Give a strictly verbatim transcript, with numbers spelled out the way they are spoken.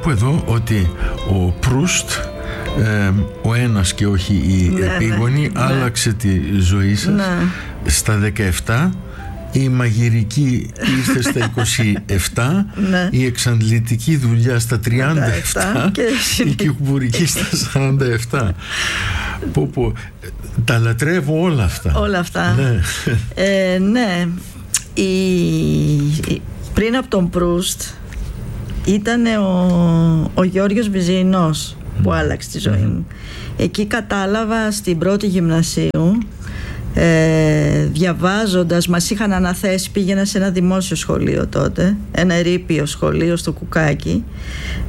πω εδώ ότι ο Προύστ, ε, ο ένας και όχι η ναι, επίγονη, ναι, άλλαξε τη ζωή σας. Ναι. Στα δεκαεπτά η μαγειρική ήρθε στα είκοσι επτά, ναι. Η εξαντλητική δουλειά στα τριάντα επτά και η κικουμπουρική στα σαράντα επτά. Πω, πω, τα λατρεύω όλα αυτά. Όλα αυτά. Ναι, ε, ναι. Η, πριν από τον Προύστ ήταν ο, ο Γιώργος Βυζεϊνός που mm. άλλαξε τη ζωή μου. Εκεί κατάλαβα στην πρώτη γυμνασίου, ε, διαβάζοντας, μας είχαν αναθέσει, πήγαινα σε ένα δημόσιο σχολείο τότε, ένα ερείπιο σχολείο στο Κουκάκι,